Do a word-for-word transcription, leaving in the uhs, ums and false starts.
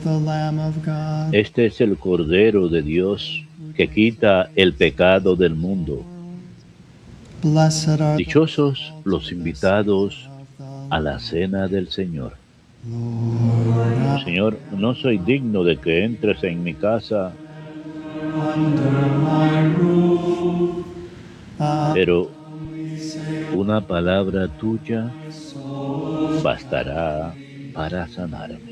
the Lamb of God. Este es el Cordero de Dios que quita el pecado del mundo. Blessed are the Dichosos los invitados a la cena del Señor. Lord Señor, no soy digno de que entres en mi casa, under my roof. pero una palabra tuya bastará para sanarme.